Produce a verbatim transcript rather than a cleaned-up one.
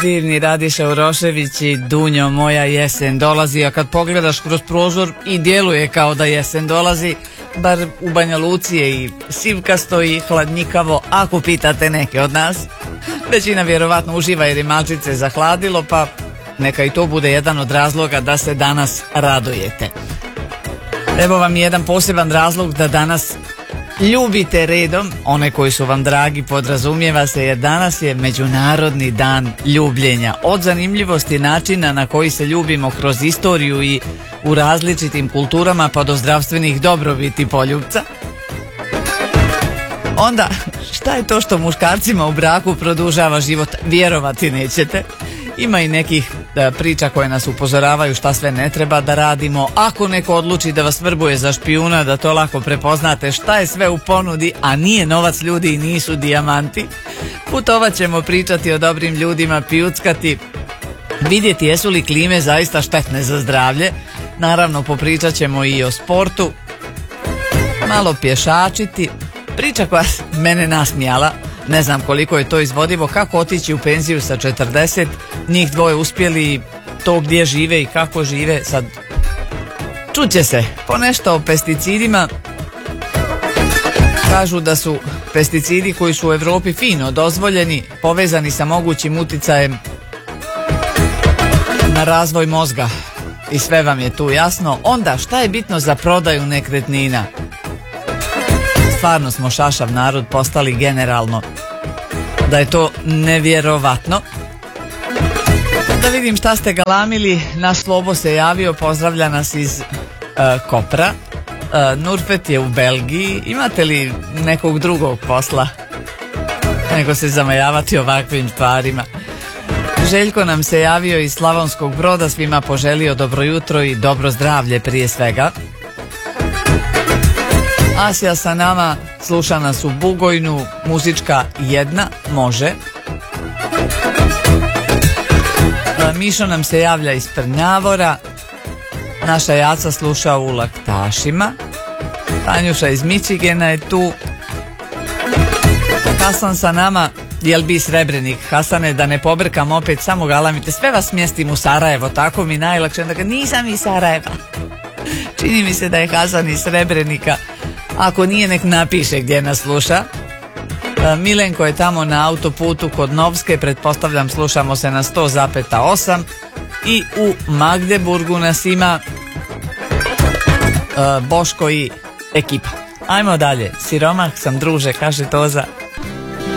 Divni Radiša Urošević i Dunjo moja jesen dolazi, a kad pogledaš kroz prozor i djeluje kao da jesen dolazi, bar u Banja Luci je i sivkasto i hladnjikavo, ako pitate neke od nas. Većina vjerovatno uživa jer je malčice zahladilo, pa neka i to bude jedan od razloga da se danas radujete. Evo vam jedan poseban razlog da danas ljubite redom one koji su vam dragi, podrazumijeva se, jer danas je Međunarodni dan ljubljenja. Od zanimljivosti načina na koji se ljubimo kroz istoriju i u različitim kulturama pa do zdravstvenih dobrobiti poljubca. Onda, šta je to što muškarcima u braku produžava život? Vjerovati nećete. Ima i nekih da, priča koje nas upozoravaju šta sve ne treba da radimo. Ako neko odluči da vas vrbuje za špijuna, da to lako prepoznate šta je sve u ponudi, a nije novac ljudi i nisu dijamanti. Putovat ćemo, pričati o dobrim ljudima, pijuckati, vidjeti jesu li klime zaista štetne za zdravlje. Naravno, popričat ćemo i o sportu, malo pješačiti. Priča koja mene nasmijala, ne znam koliko je to izvodivo, kako otići u penziju sa četrdeset, njih dvoje uspjeli, to gdje žive i kako žive, sad čuće se. Ponešto o pesticidima. Kažu da su pesticidi koji su u Europi fino dozvoljeni, povezani sa mogućim uticajem na razvoj mozga i sve vam je tu jasno. Onda, šta je bitno za prodaju nekretnina? Stvarno smo šašav narod postali generalno, da je to nevjerovatno. Da vidim šta ste galamili. Naš Slobo se javio, pozdravlja nas iz uh, Kopra. uh, Nurpet je u Belgiji. Imate li nekog drugog posla nego se zamajavati ovakvim stvarima? Željko nam se javio iz Slavonskog Broda, svima poželio dobro jutro i dobro zdravlje prije svega. Asija sa nama, sluša nas u Bugojnu, muzička jedna, može. Mišo nam se javlja iz Trnjavora, naša Jaca sluša u Laktašima, Tanjuša iz Mičigena je tu, Hasan sa nama, jel bi Srebrenik? Hasane, da ne pobrkam opet, samo galamite, sve vas smjestim u Sarajevo, tako mi najlakše, da ga nisam iz Sarajeva. Čini mi se da je Hasan iz Srebrenika. Ako nije, nek napiše gdje nas sluša. Milenko je tamo na autoputu kod Novske, pretpostavljam slušamo se na sto zarez osam. I u Magdeburgu nas ima Boško i ekipa. Ajmo dalje. Siromah sam, druže, kaže Toza.